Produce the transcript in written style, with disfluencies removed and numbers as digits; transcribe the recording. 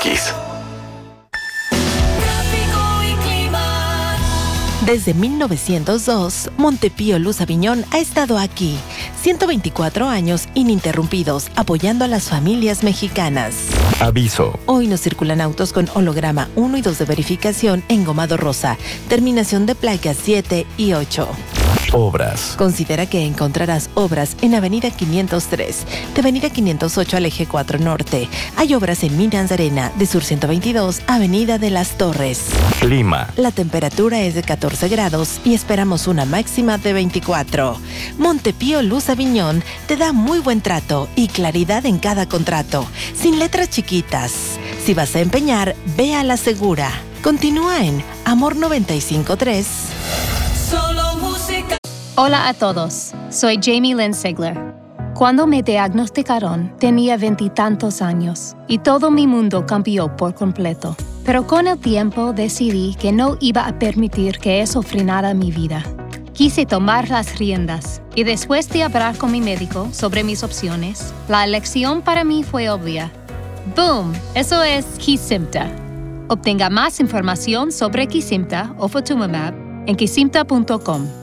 Desde 1902, Montepío Luz Aviñón ha estado aquí. 124 años ininterrumpidos, apoyando a las familias mexicanas. Aviso. Hoy no circulan autos con holograma 1 y 2 de verificación engomado rosa. Terminación de placas 7 y 8. Obras. Considera que encontrarás obras en Avenida 503, de Avenida 508 al Eje 4 Norte. Hay obras en Minas Arena, de Sur 122, Avenida de las Torres. Clima. La temperatura es de 14 grados y esperamos una máxima de 24. Montepío Luz Aviñón te da muy buen trato y claridad en cada contrato, sin letras chiquitas. Si vas a empeñar, ve a la segura. Continúa en Amor 95.3. Solo música. Hola a todos, soy Jamie Lynn Sigler. Cuando me diagnosticaron, tenía 20 y tantos años y todo mi mundo cambió por completo. Pero con el tiempo decidí que no iba a permitir que eso frenara mi vida. Quise tomar las riendas y después de hablar con mi médico sobre mis opciones, la elección para mí fue obvia. ¡Boom! Eso es Kesimpta. Obtenga más información sobre Kesimpta o Ofatumumab en kesimpta.com.